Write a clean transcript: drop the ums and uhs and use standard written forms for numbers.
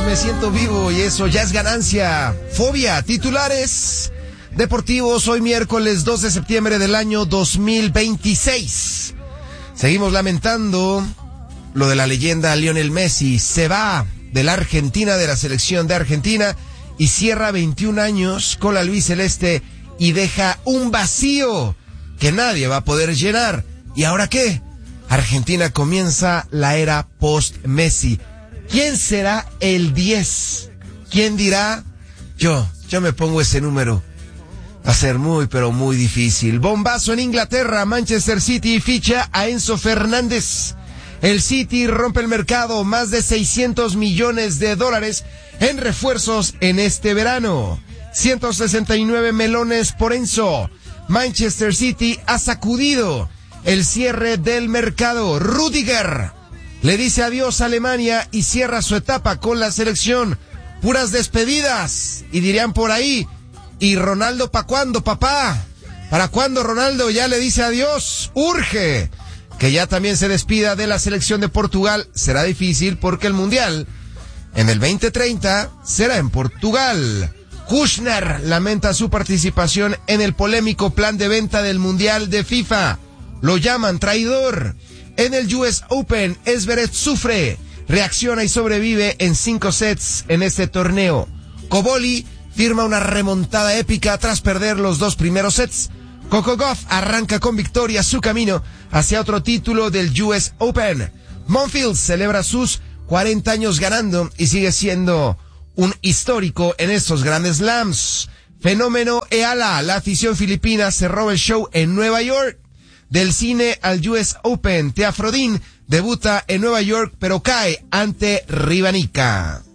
me siento vivo y eso ya es ganancia. Fobia, titulares deportivos hoy miércoles 2 de septiembre del año 2026. Seguimos lamentando lo de la leyenda Lionel Messi. Se va de la Argentina, de la selección de Argentina, y cierra 21 años con la albiceleste y deja un vacío que nadie va a poder llenar. ¿Y ahora qué? Argentina comienza la era post-Messi. ¿Quién será el 10? ¿Quién dirá? Yo me pongo ese número. Va a ser muy, pero muy difícil. Bombazo en Inglaterra. Manchester City ficha a Enzo Fernández. El City rompe el mercado. Más de 600 millones de dólares en refuerzos en este verano. 169 melones por Enzo. Manchester City ha sacudido el cierre del mercado. Rüdiger le dice adiós a Alemania y cierra su etapa con la selección. Puras despedidas. Y dirían por ahí, ¿y Ronaldo pa' cuándo, papá? ¿Para cuándo Ronaldo ya le dice adiós? Urge que ya también se despida de la selección de Portugal. Será difícil porque el Mundial en el 2030 será en Portugal. Kushner lamenta su participación en el polémico plan de venta del Mundial de FIFA. Lo llaman traidor. En el US Open, Zverev sufre, reacciona y sobrevive en 5 sets en este torneo. Koboli firma una remontada épica tras perder los 2 primeros sets. Coco Gauff arranca con victoria su camino hacia otro título del US Open. Monfils celebra sus 40 años ganando y sigue siendo un histórico en estos grandes slams. Fenómeno Eala, la afición filipina se roba el show en Nueva York. Del cine al US Open, Teafrodín debuta en Nueva York pero cae ante Rivanica.